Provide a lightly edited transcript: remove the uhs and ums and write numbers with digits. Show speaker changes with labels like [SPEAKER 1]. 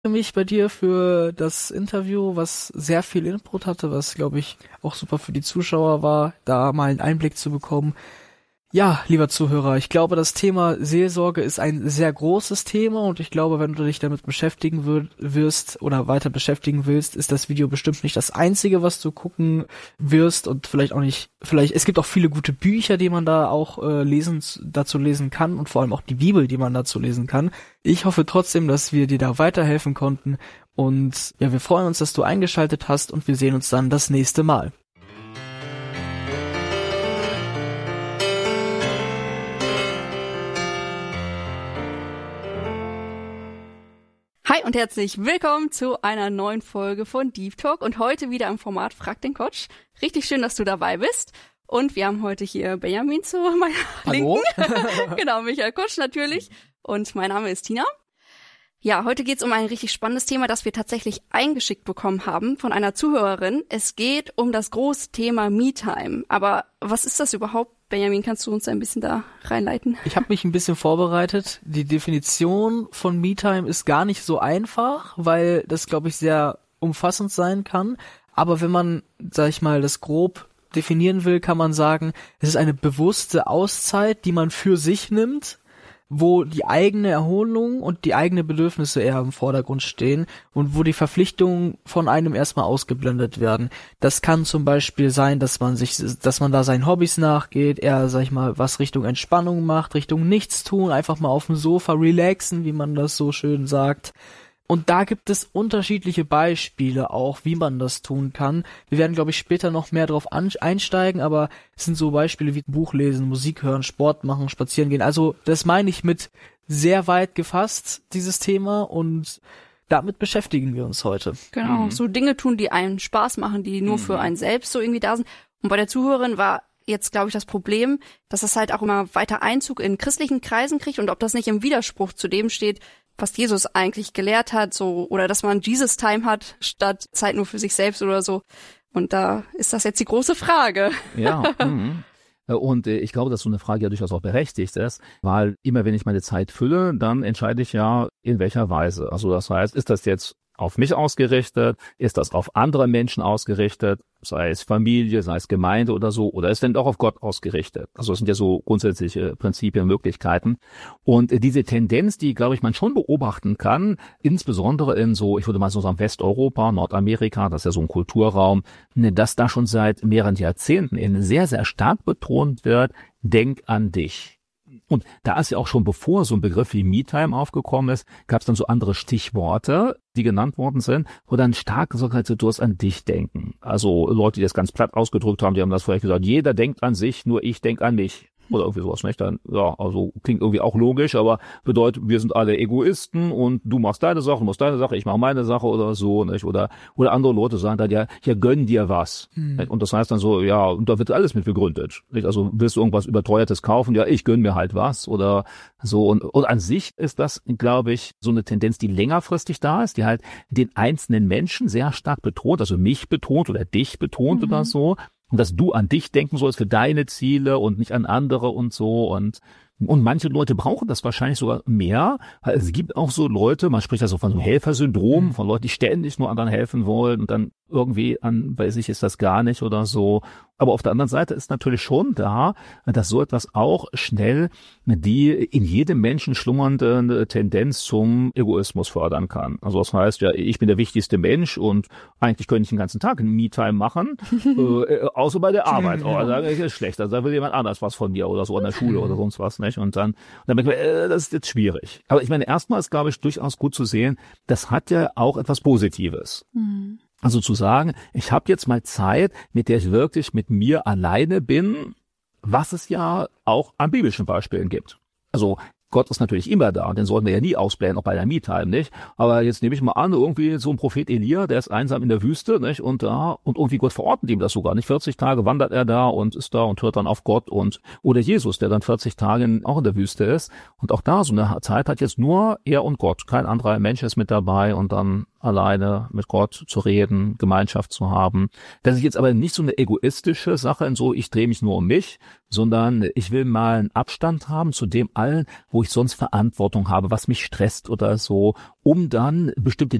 [SPEAKER 1] mich bei dir für das Interview, was sehr viel Input hatte, was, glaube ich, auch super für die Zuschauer war, da mal einen Einblick zu bekommen. Ja, lieber Zuhörer, ich glaube, das Thema Seelsorge ist ein sehr großes Thema und ich glaube, wenn du dich damit beschäftigen wirst oder weiter beschäftigen willst, ist das Video bestimmt nicht das einzige, was du gucken wirst und vielleicht auch nicht, es gibt auch viele gute Bücher, die man da auch dazu lesen kann und vor allem auch die Bibel, die man dazu lesen kann. Ich hoffe trotzdem, dass wir dir da weiterhelfen konnten und ja, wir freuen uns, dass du eingeschaltet hast und wir sehen uns dann das nächste Mal.
[SPEAKER 2] Hi und herzlich willkommen zu einer neuen Folge von Deep Talk und heute wieder im Format Frag den Coach. Richtig schön, dass du dabei bist. Und wir haben heute hier Benjamin zu meiner Linken. Genau, Michael Kutsch natürlich. Und mein Name ist Tina. Ja, heute geht's um ein richtig spannendes Thema, das wir tatsächlich eingeschickt bekommen haben von einer Zuhörerin. Es geht um das große Thema Me-Time. Aber was ist das überhaupt? Benjamin, kannst du uns ein bisschen da reinleiten?
[SPEAKER 1] Ich habe mich ein bisschen vorbereitet. Die Definition von Me-Time ist gar nicht so einfach, weil das, glaube ich, sehr umfassend sein kann. Aber wenn man, sag ich mal, das grob definieren will, kann man sagen, es ist eine bewusste Auszeit, die man für sich nimmt, wo die eigene Erholung und die eigenen Bedürfnisse eher im Vordergrund stehen und wo die Verpflichtungen von einem erstmal ausgeblendet werden. Das kann zum Beispiel sein, dass man da seinen Hobbys nachgeht, eher, sag ich mal, was Richtung Entspannung macht, Richtung Nichtstun, einfach mal auf dem Sofa relaxen, wie man das so schön sagt. Und da gibt es unterschiedliche Beispiele auch, wie man das tun kann. Wir werden, glaube ich, später noch mehr drauf einsteigen, aber es sind so Beispiele wie Buch lesen, Musik hören, Sport machen, spazieren gehen. Also das meine ich mit sehr weit gefasst, dieses Thema, und damit beschäftigen wir uns heute.
[SPEAKER 2] Genau, so Dinge tun, die einen Spaß machen, die nur für einen selbst so irgendwie da sind. Und bei der Zuhörerin war jetzt, glaube ich, das Problem, dass das halt auch immer weiter Einzug in christlichen Kreisen kriegt und ob das nicht im Widerspruch zu dem steht, was Jesus eigentlich gelehrt hat, so, oder dass man Jesus Time hat, statt Zeit nur für sich selbst oder so. Und da ist das jetzt die große Frage.
[SPEAKER 3] Ja, und ich glaube, dass so eine Frage ja durchaus auch berechtigt ist, weil immer wenn ich meine Zeit fülle, dann entscheide ich ja, in welcher Weise. Also das heißt, ist das jetzt auf mich ausgerichtet? Ist das auf andere Menschen ausgerichtet? Sei es Familie, sei es Gemeinde oder so, oder ist denn auch auf Gott ausgerichtet? Also das sind ja so grundsätzliche Prinzipien, Möglichkeiten. Und diese Tendenz, die, glaube ich, man schon beobachten kann, insbesondere in so, ich würde mal so sagen, Westeuropa, Nordamerika, das ist ja so ein Kulturraum, dass da schon seit mehreren Jahrzehnten sehr, sehr stark betont wird, denk an dich. Und da ist ja auch schon, bevor so ein Begriff wie Me-Time aufgekommen ist, gab es dann so andere Stichworte, die genannt worden sind, wo dann stark gesagt hat, du hast an dich denken. Also Leute, die das ganz platt ausgedrückt haben, die haben das vielleicht gesagt, jeder denkt an sich, nur ich denk an mich. Oder irgendwie sowas, nicht? Dann, ja, also klingt irgendwie auch logisch, aber bedeutet, wir sind alle Egoisten und du machst deine Sache, du machst deine Sache, ich mache meine Sache oder so, nicht? Oder andere Leute sagen dann, ja, gönn dir was. Und das heißt dann so, ja, und da wird alles mit begründet. Nicht? Also willst du irgendwas Überteuertes kaufen? Ja, ich gönn mir halt was oder so. Und an sich ist das, glaube ich, so eine Tendenz, die längerfristig da ist, die halt den einzelnen Menschen sehr stark betont, also mich betont oder dich betont oder so. Und dass du an dich denken sollst für deine Ziele und nicht an andere und so. Und manche Leute brauchen das wahrscheinlich sogar mehr. Es gibt auch so Leute, man spricht ja so von so einem Helfersyndrom, von Leuten, die ständig nur anderen helfen wollen und dann irgendwie weiß ich, ist das gar nicht oder so. Aber auf der anderen Seite ist natürlich schon da, dass so etwas auch schnell die in jedem Menschen schlummernde Tendenz zum Egoismus fördern kann. Also das heißt, ja, ich bin der wichtigste Mensch und eigentlich könnte ich den ganzen Tag einen Me-Time machen, außer bei der Arbeit. Oh, das ist schlecht, also da will jemand anders was von mir oder so an der Schule oder sonst was, nicht? Und dann merkt man, das ist jetzt schwierig. Aber ich meine, erstmal ist, glaube ich, durchaus gut zu sehen, das hat ja auch etwas Positives. Also zu sagen, ich habe jetzt mal Zeit, mit der ich wirklich mit mir alleine bin, was es ja auch an biblischen Beispielen gibt. Also Gott ist natürlich immer da und den sollten wir ja nie ausblähen, auch bei der Me-Time, nicht? Aber jetzt nehme ich mal an, irgendwie so ein Prophet Elia, der ist einsam in der Wüste, nicht? Und irgendwie Gott verordnet ihm das sogar, nicht? 40 Tage wandert er da und ist da und hört dann auf Gott oder Jesus, der dann 40 Tage auch in der Wüste ist. Und auch da, so eine Zeit hat jetzt nur er und Gott, kein anderer Mensch ist mit dabei und dann alleine mit Gott zu reden, Gemeinschaft zu haben. Das ist jetzt aber nicht so eine egoistische Sache, ich drehe mich nur um mich, sondern ich will mal einen Abstand haben zu dem allen, wo ich sonst Verantwortung habe, was mich stresst oder so, um dann bestimmte